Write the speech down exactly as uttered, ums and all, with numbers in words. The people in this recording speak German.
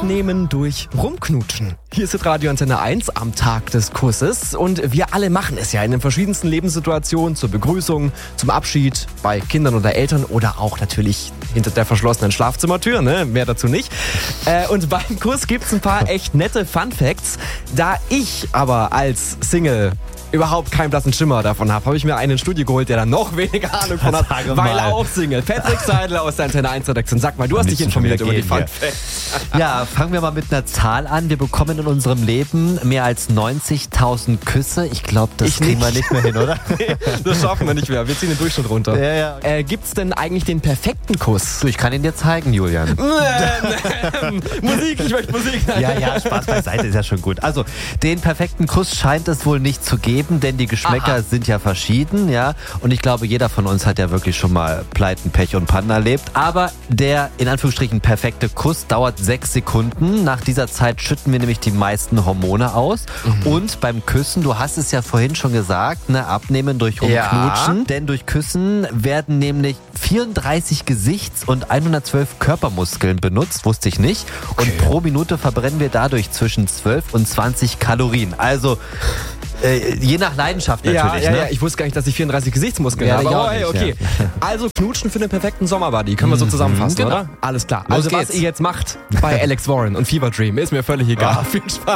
Abnehmen durch Rumknutschen. Hier ist Radio Antenne eins am Tag des Kusses und wir alle machen es ja in den verschiedensten Lebenssituationen, zur Begrüßung, zum Abschied, bei Kindern oder Eltern oder auch natürlich hinter der verschlossenen Schlafzimmertür, ne? Mehr dazu nicht. Äh, und beim Kuss gibt's ein paar echt nette Funfacts. Da ich aber als Single überhaupt keinen blassen Schimmer davon habe, habe ich mir einen ins Studio geholt, der da noch weniger Ahnung von hat, weil er auch Single. Patrick Seidel aus der Antenne eins Redaktion. Sag mal, du hast dich informiert über die Funfacts. Ja, fangen wir mal mit einer Zahl an. Wir bekommen in unserem Leben mehr als neunzigtausend Küsse. Ich glaube, das Ich kriegen wir nicht. nicht mehr hin, oder? Nee, das schaffen wir nicht mehr. Wir ziehen den Durchschnitt runter. Ja, ja. Äh, gibt's denn eigentlich den perfekten Kuss? Du, ich kann ihn dir zeigen, Julian. Musik, ich möchte Musik. Ja, ja, Spaß beiseite, ist ja schon gut. Also, den perfekten Kuss scheint es wohl nicht zu geben, denn die Geschmäcker Aha. sind ja verschieden, ja. Und ich glaube, jeder von uns hat ja wirklich schon mal Pleiten, Pech und Pannen erlebt. Aber der, in Anführungsstrichen, perfekte Kuss dauert sechs Sekunden. Nach dieser Zeit schütten wir nämlich die meisten Hormone aus. Mhm. Und beim Küssen, du hast es ja vorhin schon gesagt, ne, abnehmen durch Rumknutschen. Ja. Denn durch Küssen werden nämlich vierunddreißig Gesichts- und hundertzwölf Körpermuskeln benutzt, wusste ich nicht. Und okay. pro Minute verbrennen wir dadurch zwischen zwölf und zwanzig Kalorien. Also Äh, je nach Leidenschaft natürlich. Ja, ja, ne? ja, ich wusste gar nicht, dass ich vierunddreißig Gesichtsmuskeln Ja, habe. ich auch Aber hey, nicht, okay. ja. Also knutschen für den perfekten Sommerbuddy. Können wir so zusammenfassen, genau. oder? Alles klar. Los Also was geht's. ihr jetzt macht bei Alex Warren und Fever Dream, ist mir völlig egal. Ah. Viel Spaß.